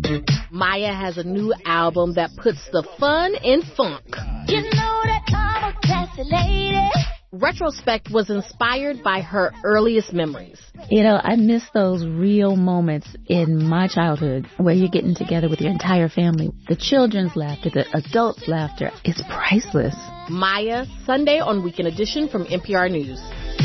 Maya has a new album that puts the fun in funk. You know that I'm a classy lady. Retrospect was inspired by her earliest memories. You know, I miss those real moments in my childhood where you're getting together with your entire family. The children's laughter, the adults' laughter is priceless. Maya, Sunday on Weekend Edition from NPR News.